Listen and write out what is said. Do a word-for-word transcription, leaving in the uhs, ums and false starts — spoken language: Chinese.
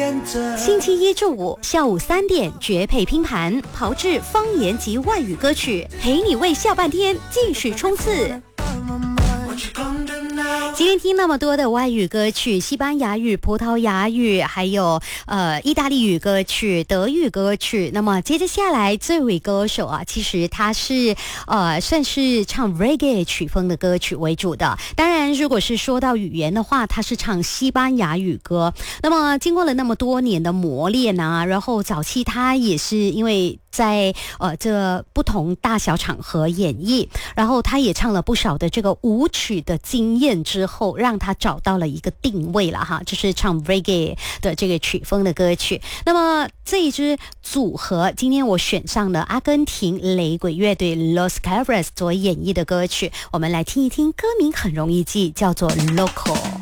星期一至五下午三点绝配拼盘，炮制方言及外语歌曲，陪你为下半天继续冲刺。今天听那么多的外语歌曲，西班牙语、葡萄牙语，还有呃意大利语歌曲、德语歌曲。那么接着下来这位歌手啊，其实他是呃算是唱 reggae 曲风的歌曲为主的。当然，如果是说到语言的话，他是唱西班牙语歌。那么经过了那么多年的磨练啊，然后早期他也是因为在呃这不同大小场合演绎，然后他也唱了不少的这个舞曲的经验之后，让他找到了一个定位了哈，就是唱 reggae 的这个曲风的歌曲。那么这一支组合，今天我选上了阿根廷雷鬼乐队 Los Cabres 所演绎的歌曲，我们来听一听，歌名很容易记，叫做 Loco。